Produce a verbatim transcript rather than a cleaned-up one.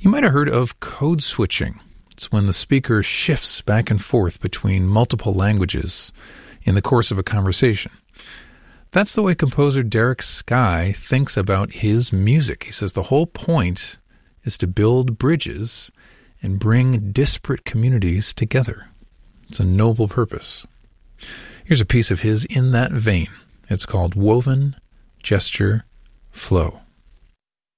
You might have heard of code switching. It's when the speaker shifts back and forth between multiple languages in the course of a conversation. That's the way composer Derek Sky thinks about his music. He says the whole point is to build bridges and bring disparate communities together. It's a noble purpose. Here's a piece of his in that vein. It's called Woven Gesture Flow.